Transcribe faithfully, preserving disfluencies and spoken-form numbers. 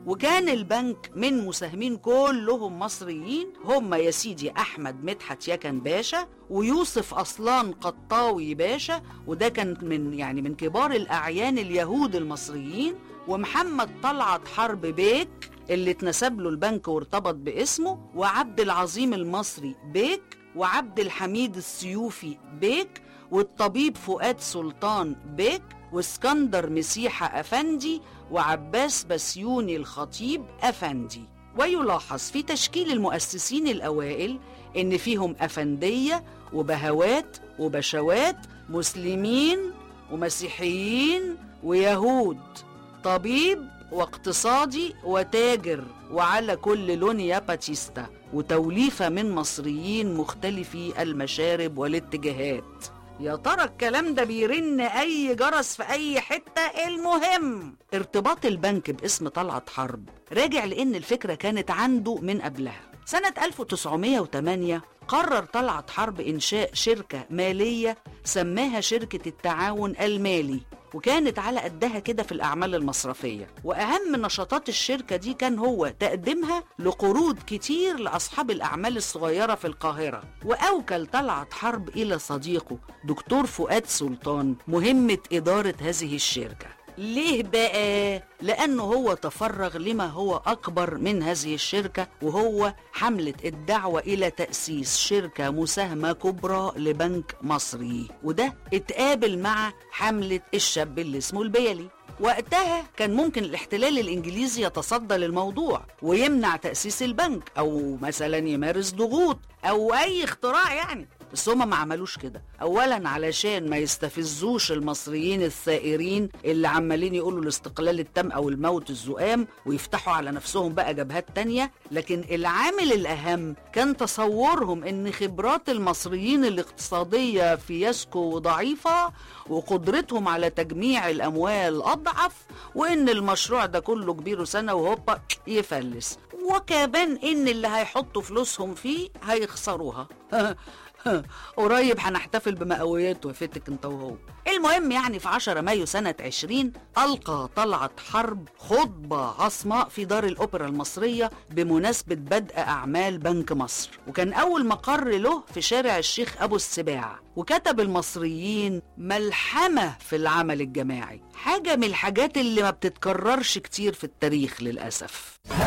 وكان البنك من مساهمين كلهم مصريين، هم يا سيدي أحمد مدحت يكن باشا ويوسف أصلان قطاوي باشا، وده كان من يعني من كبار الأعيان اليهود المصريين، ومحمد طلعت حرب بيك اللي اتنسب له البنك وارتبط باسمه، وعبد العظيم المصري بيك، وعبد الحميد السيوفي بيك، والطبيب فؤاد سلطان بيك، واسكندر مسيحة أفندي، وعباس بسيوني الخطيب أفندي. ويلاحظ في تشكيل المؤسسين الأوائل إن فيهم أفندية وبهوات وبشوات، مسلمين ومسيحيين ويهود، طبيب واقتصادي وتاجر، وعلى كل لون يا باتيستا، وتوليفة من مصريين مختلفي المشارب والاتجاهات. يا ترى الكلام ده بيرن أي جرس في أي حتة؟ المهم ارتباط البنك باسم طلعت حرب راجع لأن الفكرة كانت عنده من قبلها. سنة ألف وتسعمائة وثمانية قرر طلعت حرب إنشاء شركة مالية سماها شركة التعاون المالي، وكانت على قدها كده في الأعمال المصرفية، وأهم نشاطات الشركة دي كان هو تقديمها لقروض كتير لأصحاب الأعمال الصغيرة في القاهرة. وأوكل طلعت حرب إلى صديقه دكتور فؤاد سلطان مهمة إدارة هذه الشركة. ليه بقى؟ لأنه هو تفرغ لما هو أكبر من هذه الشركة، وهو حملة الدعوة إلى تأسيس شركة مساهمة كبرى لبنك مصري، وده اتقابل مع حملة الشاب اللي اسمه البيلي. وقتها كان ممكن الاحتلال الإنجليزي يتصدى للموضوع ويمنع تأسيس البنك، أو مثلا يمارس ضغوط أو أي اختراع يعني، بس هما ما عملوش كده. اولا علشان ما يستفزوش المصريين الثائرين اللي عمالين يقولوا الاستقلال التام او الموت الزؤام ويفتحوا على نفسهم بقى جبهات تانية، لكن العامل الاهم كان تصورهم ان خبرات المصريين الاقتصادية في يسكو ضعيفة، وقدرتهم على تجميع الاموال اضعف، وان المشروع ده كله كبير سنة وهوبا يفلس، وكمان ان اللي هيحطوا فلوسهم فيه هيخسروها. قريب هنحتفل بمئوياته فتك انت وهو. المهم يعني في عشرة مايو سنة عشرين ألقى طلعت حرب خطبة عصماء في دار الأوبرا المصرية بمناسبة بدء أعمال بنك مصر، وكان أول مقر له في شارع الشيخ أبو السباع، وكتب المصريين ملحمة في العمل الجماعي، حاجة من الحاجات اللي ما بتتكررش كتير في التاريخ للأسف.